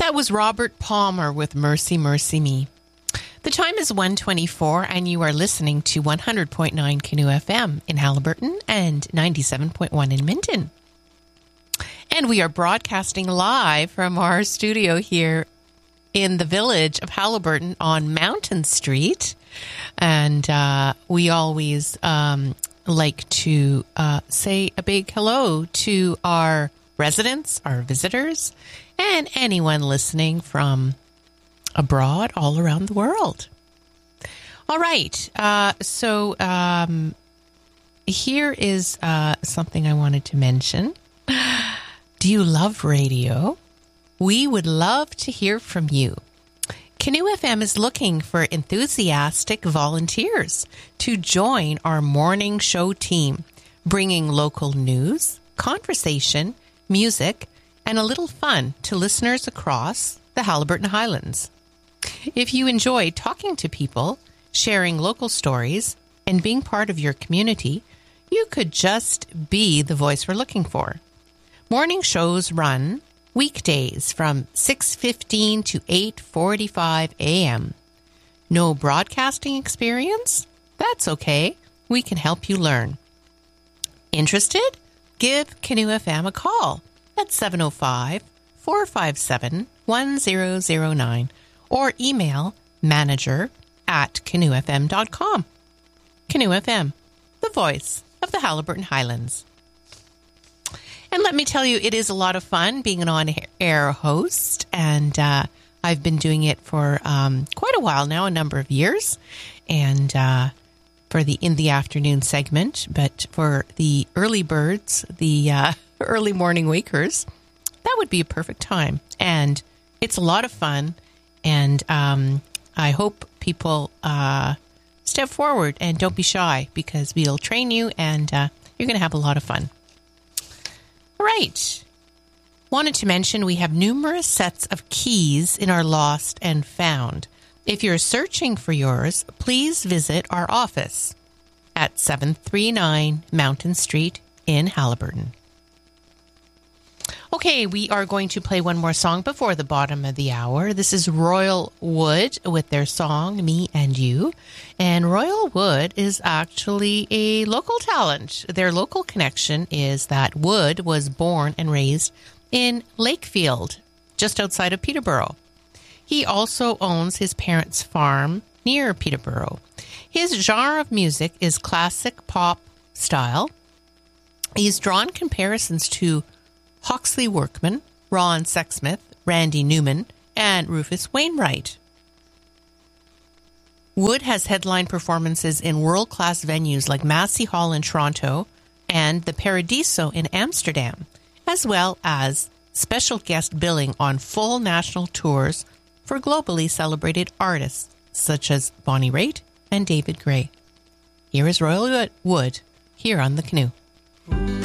That was Robert Palmer with Mercy, Mercy Me. The time is 1:24, and you are listening to 100.9 Canoe FM in Haliburton and 97.1 in Minton. And we are broadcasting live from our studio here in the village of Haliburton on Mountain Street. And we always like to say a big hello to our residents, our visitors, and anyone listening from abroad all around the world. All right. So here is something I wanted to mention. Do you love radio? We would love to hear from you. Canoe FM is looking for enthusiastic volunteers to join our morning show team, bringing local news, conversation, music, and a little fun to listeners across the Haliburton Highlands. If you enjoy talking to people, sharing local stories, and being part of your community, you could just be the voice we're looking for. Morning shows run weekdays from 6:15 to 8:45 a.m. No broadcasting experience? That's okay. We can help you learn. Interested? Give Canoe FM a call at 705-457-1009 or email manager@canoefm.com. Canoe FM, the voice of the Haliburton Highlands. And let me tell you, it is a lot of fun being an on-air host, and I've been doing it for quite a while now, a number of years, and for the In the Afternoon segment, but for the early birds, the early morning wakers, that would be a perfect time. And it's a lot of fun, and I hope people step forward and don't be shy, because we'll train you, and you're going to have a lot of fun. All right. Wanted to mention we have numerous sets of keys in our Lost and Found. If you're searching for yours, please visit our office at 739 Mountain Street in Haliburton. Okay, we are going to play one more song before the bottom of the hour. This is Royal Wood with their song, Me and You. And Royal Wood is actually a local talent. Their local connection is that Wood was born and raised in Lakefield, just outside of Peterborough. He also owns his parents' farm near Peterborough. His genre of music is classic pop style. He's drawn comparisons to Hawksley Workman, Ron Sexsmith, Randy Newman, and Rufus Wainwright. Wood has headline performances in world-class venues like Massey Hall in Toronto and the Paradiso in Amsterdam, as well as special guest billing on full national tours for globally celebrated artists such as Bonnie Raitt and David Gray. Here is Royal Wood, here on The Canoe.